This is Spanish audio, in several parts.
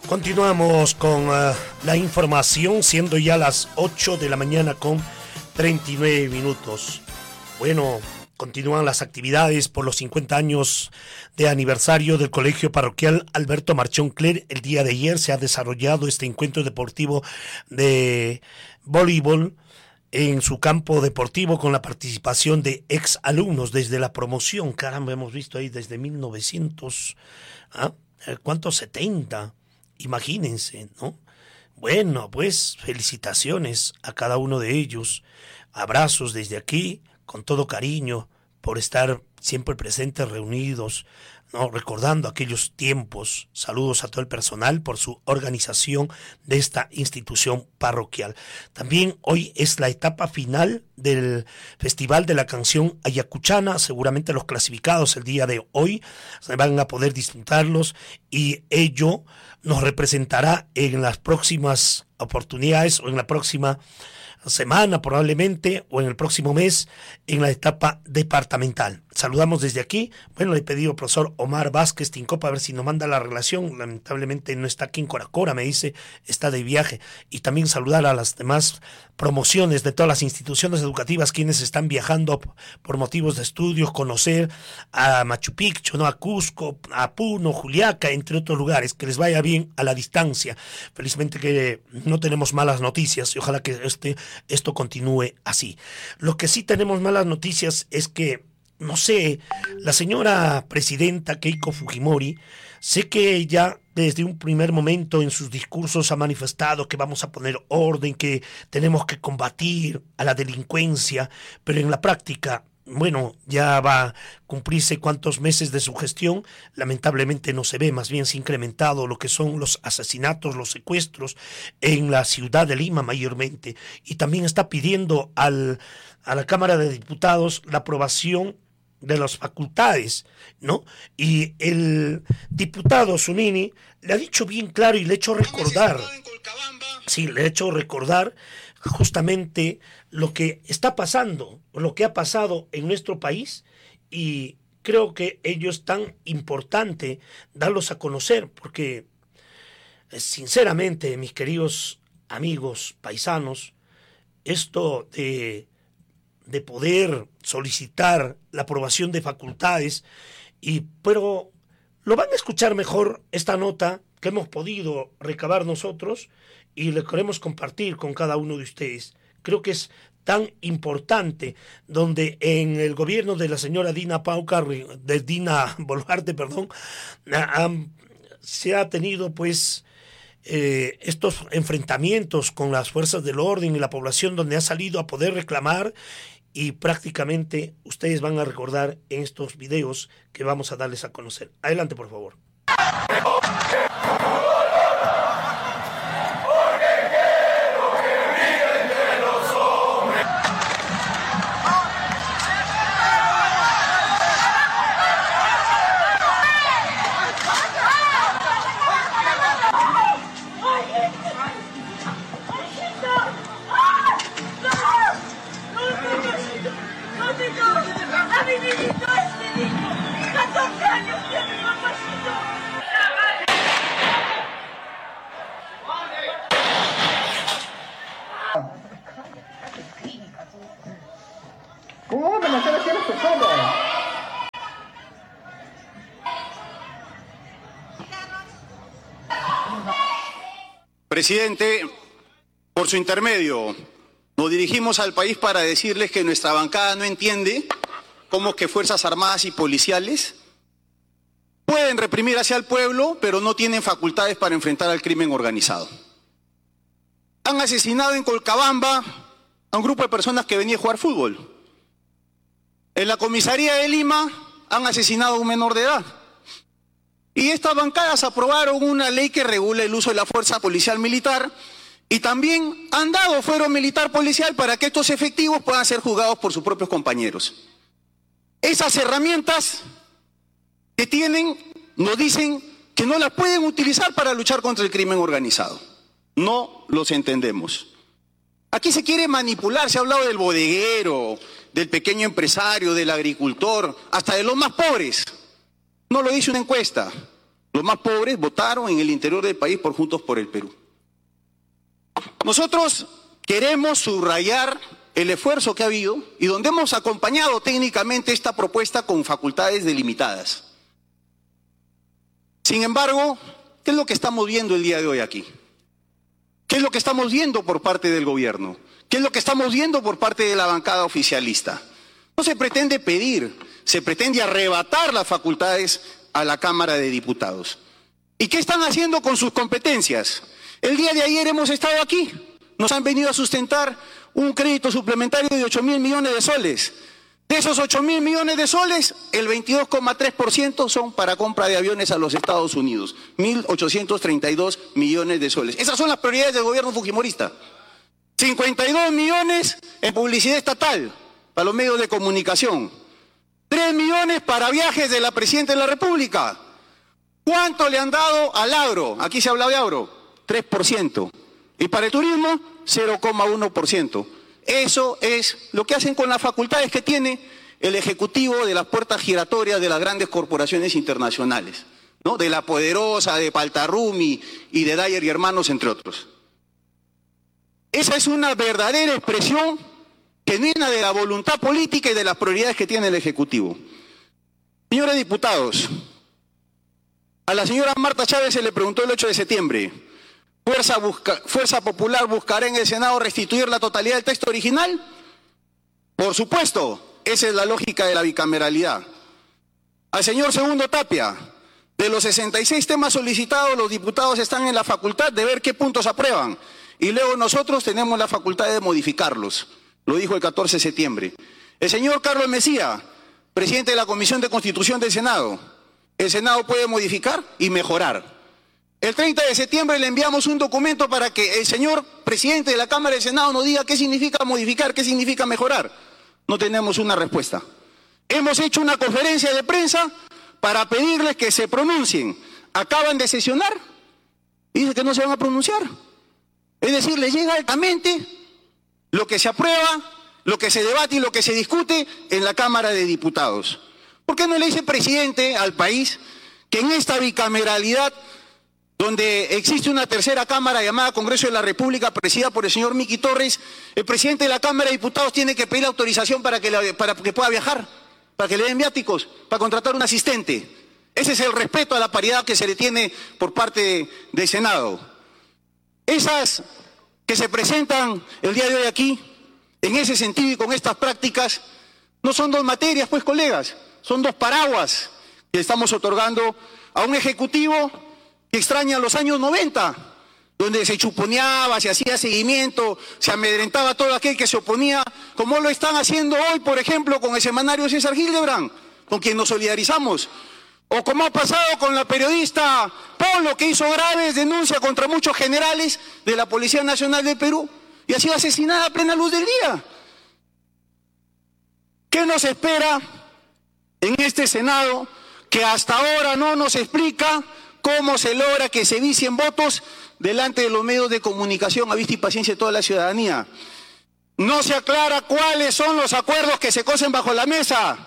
Continuamos con la información, siendo ya las 8 de la mañana con 39 minutos. Bueno, continúan las actividades por los 50 años de aniversario del Colegio Parroquial Alberto Marchón Cler. El día de ayer se ha desarrollado este encuentro deportivo de voleibol en su campo deportivo con la participación de ex alumnos desde la promoción. Caramba, hemos visto ahí desde 1900, ¿cuántos? 70. Imagínense, ¿no? Bueno, pues felicitaciones a cada uno de ellos. Abrazos desde aquí, con todo cariño, por estar siempre presentes, reunidos, ¿no? Recordando aquellos tiempos. Saludos a todo el personal por su organización de esta institución parroquial. También hoy es la etapa final del Festival de la Canción Ayacuchana. Seguramente los clasificados el día de hoy van a poder disfrutarlos y ello nos representará en las próximas oportunidades o en la próxima semana probablemente o en el próximo mes en la etapa departamental. Saludamos desde aquí. Bueno, le he pedido al profesor Omar Vázquez Tincopa a ver si nos manda la relación. Lamentablemente no está aquí en Coracora, me dice, está de viaje. Y también saludar a las demás promociones de todas las instituciones educativas quienes están viajando por motivos de estudios, conocer a Machu Picchu, ¿no? A Cusco, a Puno, Juliaca, entre otros lugares. Que les vaya bien a la distancia. Felizmente que no tenemos malas noticias y ojalá que esto continúe así. Lo que sí tenemos malas noticias es que, no sé, la señora presidenta Keiko Fujimori, sé que ella desde un primer momento en sus discursos ha manifestado que vamos a poner orden, que tenemos que combatir a la delincuencia, pero en la práctica, bueno, ya va a cumplirse cuántos meses de su gestión, lamentablemente no se ve, más bien se ha incrementado lo que son los asesinatos, los secuestros en la ciudad de Lima mayormente, y también está pidiendo a la Cámara de Diputados la aprobación de las facultades, ¿no? Y el diputado Zunini le ha dicho bien claro y le ha hecho recordar, sí, le ha hecho recordar justamente lo que está pasando, lo que ha pasado en nuestro país, y creo que ello es tan importante darlos a conocer, porque sinceramente, mis queridos amigos paisanos, esto de poder solicitar la aprobación de facultades, pero lo van a escuchar mejor esta nota que hemos podido recabar nosotros y le queremos compartir con cada uno de ustedes. Creo que es tan importante, donde en el gobierno de la señora Dina Boluarte, se ha tenido pues estos enfrentamientos con las fuerzas del orden y la población, donde ha salido a poder reclamar, y prácticamente ustedes van a recordar en estos videos que vamos a darles a conocer. Adelante, por favor. ¿Cómo van a hacer así a las personas? Presidente, por su intermedio, nos dirigimos al país para decirles que nuestra bancada no entiende cómo que Fuerzas Armadas y policiales pueden reprimir hacia el pueblo, pero no tienen facultades para enfrentar al crimen organizado. Han asesinado en Colcabamba a un grupo de personas que venía a jugar fútbol. En la comisaría de Lima han asesinado a un menor de edad. Y estas bancadas aprobaron una ley que regula el uso de la fuerza policial militar y también han dado fuero militar policial para que estos efectivos puedan ser juzgados por sus propios compañeros. Esas herramientas que tienen nos dicen que no las pueden utilizar para luchar contra el crimen organizado. No los entendemos. Aquí se quiere manipular, se ha hablado del bodeguero, del pequeño empresario, del agricultor, hasta de los más pobres. No lo dice una encuesta, los más pobres, votaron en el interior del país por Juntos por el Perú. Nosotros queremos subrayar el esfuerzo que ha habido y donde hemos acompañado técnicamente esta propuesta con facultades delimitadas. Sin embargo, ¿qué es lo que estamos viendo el día de hoy aquí? ¿Qué es lo que estamos viendo por parte del gobierno? ¿Qué es lo que estamos viendo por parte de la bancada oficialista? No se pretende pedir, se pretende arrebatar las facultades a la Cámara de Diputados. ¿Y qué están haciendo con sus competencias? El día de ayer hemos estado aquí, nos han venido a sustentar un crédito suplementario de 8.000 millones de soles. De esos 8.000 millones de soles, el 22,3% son para compra de aviones a los Estados Unidos. 1.832 millones de soles. Esas son las prioridades del gobierno fujimorista. 52 millones en publicidad estatal para los medios de comunicación. 3 millones para viajes de la Presidenta de la República. ¿Cuánto le han dado al agro? Aquí se habla de agro. 3%. Y para el turismo, 0,1%. Eso es lo que hacen con las facultades que tiene el Ejecutivo de las puertas giratorias de las grandes corporaciones internacionales, ¿no? De La Poderosa, de Paltarrumi y de Dyer y Hermanos, entre otros. Esa es una verdadera expresión genuina de la voluntad política y de las prioridades que tiene el Ejecutivo. Señores diputados, a la señora Marta Chávez se le preguntó el 8 de septiembre, ¿Fuerza Popular buscará en el Senado restituir la totalidad del texto original? Por supuesto, esa es la lógica de la bicameralidad. Al señor Segundo Tapia, de los 66 temas solicitados, los diputados están en la facultad de ver qué puntos aprueban y luego nosotros tenemos la facultad de modificarlos. Lo dijo el 14 de septiembre. El señor Carlos Mejía, presidente de la Comisión de Constitución del Senado, el Senado puede modificar y mejorar. El 30 de septiembre le enviamos un documento para que el señor presidente de la Cámara del Senado nos diga qué significa modificar, qué significa mejorar. No tenemos una respuesta. Hemos hecho una conferencia de prensa para pedirles que se pronuncien. Acaban de sesionar y dicen que no se van a pronunciar. Es decir, les llega altamente lo que se aprueba, lo que se debate y lo que se discute en la Cámara de Diputados. ¿Por qué no le dice presidente al país que en esta bicameralidad, donde existe una tercera Cámara llamada Congreso de la República, presidida por el señor Miki Torres, el presidente de la Cámara de Diputados tiene que pedir autorización para que pueda viajar, para que le den viáticos, para contratar un asistente? Ese es el respeto a la paridad que se le tiene por parte del Senado. Esas que se presentan el día de hoy aquí, en ese sentido y con estas prácticas, no son dos materias, pues, colegas, son dos paraguas que estamos otorgando a un Ejecutivo que extraña los años 90, donde se chuponeaba, se hacía seguimiento, se amedrentaba a todo aquel que se oponía, como lo están haciendo hoy, por ejemplo, con el semanario César Hildebrand, con quien nos solidarizamos, o como ha pasado con la periodista Polo, que hizo graves denuncias contra muchos generales de la Policía Nacional del Perú, y ha sido asesinada a plena luz del día. ¿Qué nos espera en este Senado que hasta ahora no nos explica cómo se logra que se vicien votos delante de los medios de comunicación a vista y paciencia de toda la ciudadanía? No se aclara cuáles son los acuerdos que se cosen bajo la mesa.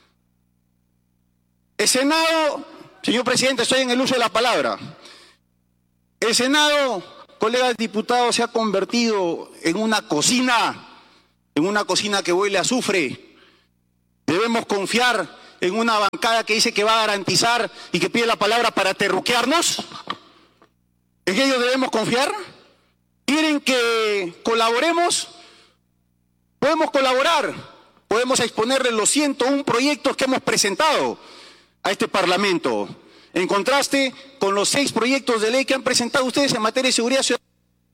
El Senado, señor presidente, estoy en el uso de la palabra. El Senado, colegas diputados, se ha convertido en una cocina que huele a azufre. Debemos confiar en una bancada que dice que va a garantizar y que pide la palabra para terruquearnos. ¿En ellos debemos confiar? ¿Quieren que colaboremos? Podemos colaborar, podemos exponerles los 101 proyectos que hemos presentado a este Parlamento, en contraste con los 6 proyectos de ley que han presentado ustedes en materia de seguridad ciudadana.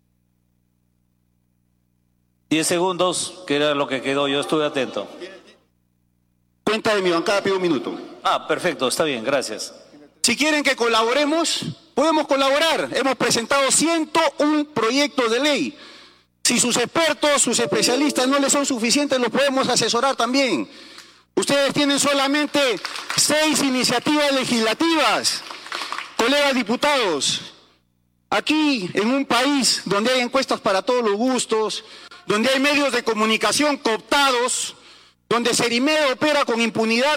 10 segundos, que era lo que quedó, yo estuve atento. Cuenta de mi bancada, pido un minuto. Ah, perfecto, está bien, gracias. Si quieren que colaboremos, podemos colaborar. Hemos presentado 101 proyectos de ley. Si sus expertos, sus especialistas no les son suficientes, los podemos asesorar también. Ustedes tienen solamente 6 iniciativas legislativas. Colegas diputados, aquí en un país donde hay encuestas para todos los gustos, donde hay medios de comunicación cooptados, donde Cerimed opera con impunidad,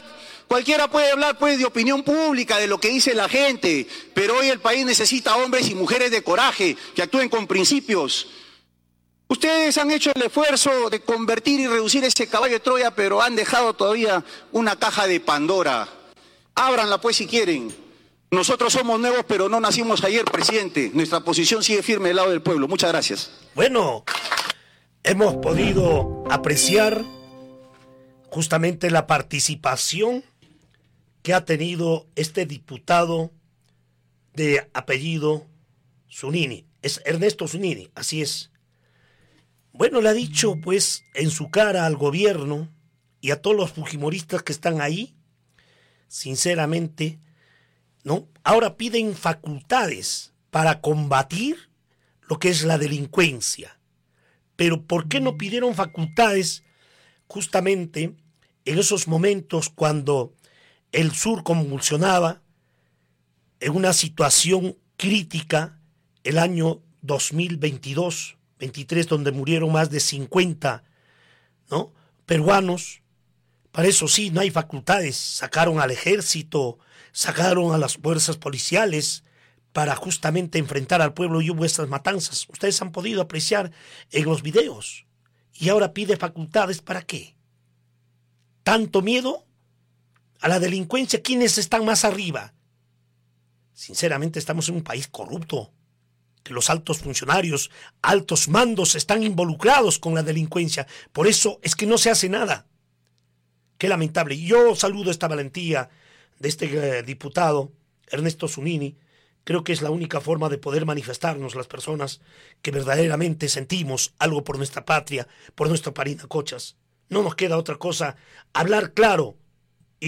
Cualquiera puede hablar pues de opinión pública, de lo que dice la gente, pero hoy el país necesita hombres y mujeres de coraje, que actúen con principios. Ustedes han hecho el esfuerzo de convertir y reducir ese caballo de Troya, pero han dejado todavía una caja de Pandora. Ábranla pues si quieren. Nosotros somos nuevos, pero no nacimos ayer, presidente. Nuestra posición sigue firme del lado del pueblo. Muchas gracias. Bueno, hemos podido apreciar justamente la participación que ha tenido este diputado de apellido Zunini. Es Ernesto Zunini, así es. Bueno, le ha dicho pues en su cara al gobierno y a todos los fujimoristas que están ahí, sinceramente, ¿no? Ahora piden facultades para combatir lo que es la delincuencia. Pero ¿por qué no pidieron facultades justamente en esos momentos cuando el sur convulsionaba en una situación crítica el año 2022, 23, donde murieron más de 50, ¿no?, peruanos? Para eso sí, no hay facultades. Sacaron al ejército, sacaron a las fuerzas policiales para justamente enfrentar al pueblo y hubo estas matanzas. Ustedes han podido apreciar en los videos. Y ahora pide facultades, ¿para qué? ¿Tanto miedo a la delincuencia? ¿Quiénes están más arriba? Sinceramente estamos en un país corrupto, que los altos funcionarios, altos mandos están involucrados con la delincuencia. Por eso es que no se hace nada. Qué lamentable. Yo saludo esta valentía de este diputado, Ernesto Zunini. Creo que es la única forma de poder manifestarnos las personas que verdaderamente sentimos algo por nuestra patria, por nuestro Parinacochas. No nos queda otra cosa, hablar claro y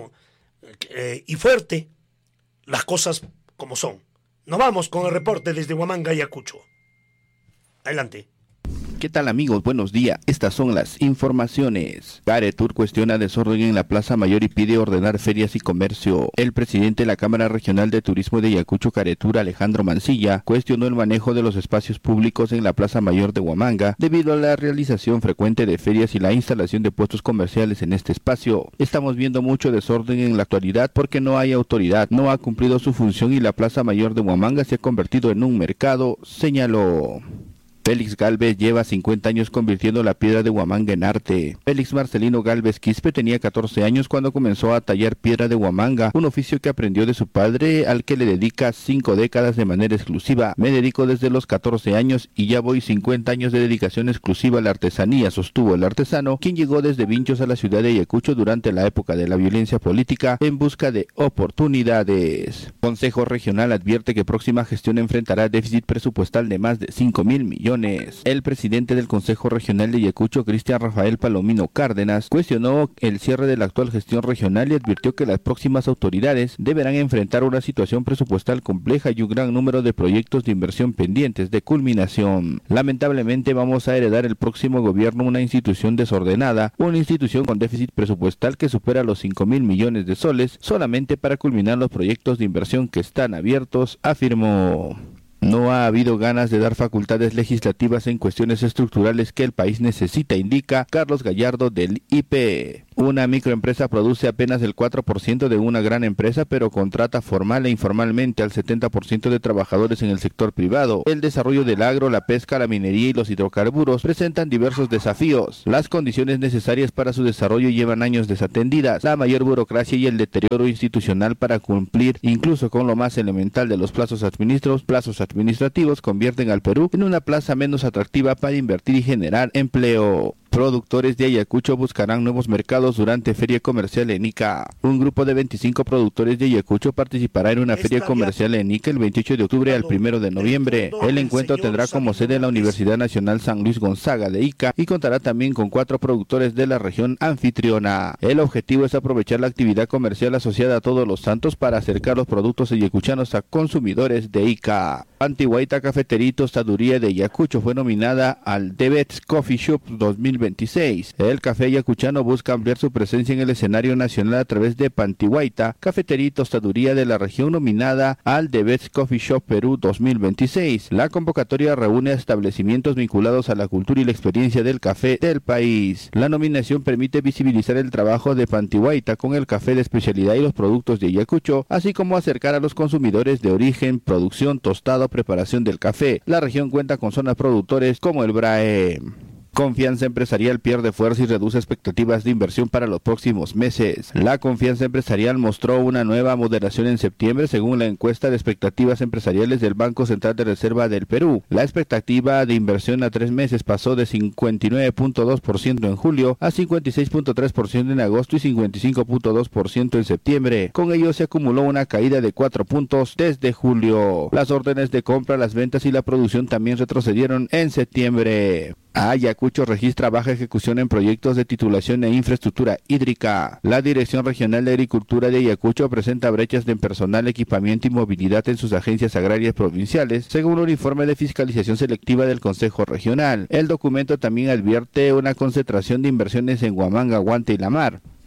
y fuerte las cosas como son. Nos vamos con el reporte desde Huamanga y Ayacucho. Adelante. ¿Qué tal, amigos? Buenos días. Estas son las informaciones. Caretur cuestiona desorden en la Plaza Mayor y pide ordenar ferias y comercio. El presidente de la Cámara Regional de Turismo de Ayacucho, Caretur, Alejandro Mancilla, cuestionó el manejo de los espacios públicos en la Plaza Mayor de Huamanga debido a la realización frecuente de ferias y la instalación de puestos comerciales en este espacio. Estamos viendo mucho desorden en la actualidad porque no hay autoridad, no ha cumplido su función y la Plaza Mayor de Huamanga se ha convertido en un mercado, señaló. Félix Gálvez lleva 50 años convirtiendo la piedra de Huamanga en arte. Félix Marcelino Gálvez Quispe tenía 14 años cuando comenzó a tallar piedra de Huamanga, un oficio que aprendió de su padre, al que le dedica 5 décadas de manera exclusiva. Me dedico desde los 14 años y ya voy 50 años de dedicación exclusiva a la artesanía, sostuvo el artesano, quien llegó desde Vinchos a la ciudad de Ayacucho durante la época de la violencia política en busca de oportunidades. Consejo Regional advierte que próxima gestión enfrentará déficit presupuestal de más de 5.000 millones. El presidente del Consejo Regional de Ayacucho, Cristian Rafael Palomino Cárdenas, cuestionó el cierre de la actual gestión regional y advirtió que las próximas autoridades deberán enfrentar una situación presupuestal compleja y un gran número de proyectos de inversión pendientes de culminación. Lamentablemente vamos a heredar el próximo gobierno una institución desordenada, una institución con déficit presupuestal que supera los 5.000 millones de soles solamente para culminar los proyectos de inversión que están abiertos, afirmó. No ha habido ganas de dar facultades legislativas en cuestiones estructurales que el país necesita, indica Carlos Gallardo del IP. Una microempresa produce apenas el 4% de una gran empresa, pero contrata formal e informalmente al 70% de trabajadores en el sector privado. El desarrollo del agro, la pesca, la minería y los hidrocarburos presentan diversos desafíos. Las condiciones necesarias para su desarrollo llevan años desatendidas. La mayor burocracia y el deterioro institucional para cumplir incluso con lo más elemental de los plazos administrativos convierten al Perú en una plaza menos atractiva para invertir y generar empleo. Productores de Ayacucho buscarán nuevos mercados durante Feria Comercial en Ica. Un grupo de 25 productores de Ayacucho participará en una feria comercial en Ica el 28 de octubre al 1 de noviembre. El encuentro tendrá como sede la Universidad Nacional San Luis Gonzaga de Ica y contará también con 4 productores de la región anfitriona. El objetivo es aprovechar la actividad comercial asociada a Todos los Santos para acercar los productos ayacuchanos a consumidores de Ica. Pantihuayta Cafetería y Tostaduría de Ayacucho fue nominada al The Best Coffee Shop 2026. El café ayacuchano busca ampliar su presencia en el escenario nacional a través de Pantihuayta Cafetería y Tostaduría de la región, nominada al The Best Coffee Shop Perú 2026. La convocatoria reúne a establecimientos vinculados a la cultura y la experiencia del café del país. La nominación permite visibilizar el trabajo de Pantihuayta con el café de especialidad y los productos de Ayacucho, así como acercar a los consumidores de origen, producción, tostado, preparación del café. La región cuenta con zonas productores como el BRAE. Confianza empresarial pierde fuerza y reduce expectativas de inversión para los próximos meses. La confianza empresarial mostró una nueva moderación en septiembre, según la encuesta de expectativas empresariales del Banco Central de Reserva del Perú. La expectativa de inversión a 3 meses pasó de 59.2% en julio a 56.3% en agosto y 55.2% en septiembre. Con ello se acumuló una caída de 4 puntos desde julio. Las órdenes de compra, las ventas y la producción también retrocedieron en septiembre. Ayacucho registra baja ejecución en proyectos de titulación e infraestructura hídrica. La Dirección Regional de Agricultura de Ayacucho presenta brechas de personal, equipamiento y movilidad en sus agencias agrarias provinciales, según un informe de fiscalización selectiva del Consejo Regional. El documento también advierte una concentración de inversiones en Huamanga, Guante y La Mar.